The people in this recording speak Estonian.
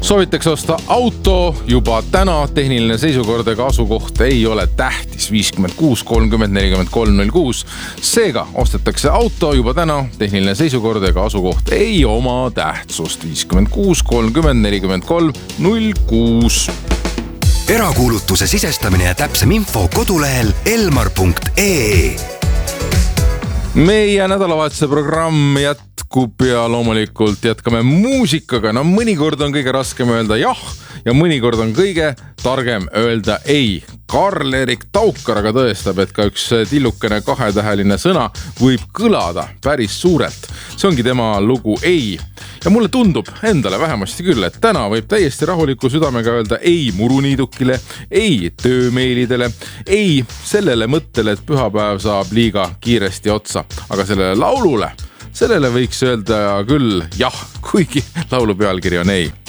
Soovitakse osta auto juba täna, tehniline seisukord ega asukoht ei ole tähtis 56 30 43 06. Seega ostetakse auto juba täna, tehniline seisukord ega asukoht ei oma tähtsust 56 30 43 06. Erakuulutuse sisestamine ja täpsem info kodulehel elmar.ee. Meie nädalavahetuse programm jätkub ja loomulikult jätkame muusikaga. No mõnikord on kõige raskem öelda jah ja mõnikord on kõige targem öelda ei. Karl-Erik Taukar aga tõestab, et ka üks tillukene kahetäheline sõna võib kõlada päris suurelt. See ongi tema lugu ei. Ja mulle tundub endale vähemasti küll, et täna võib täiesti rahuliku südamega öelda ei muruniidukile, ei töömeilidele, ei sellele mõttele, et pühapäev saab liiga kiiresti otsa. Aga sellele laulule, sellele võiks öelda küll jah, kuigi laulu pealkiri on ei.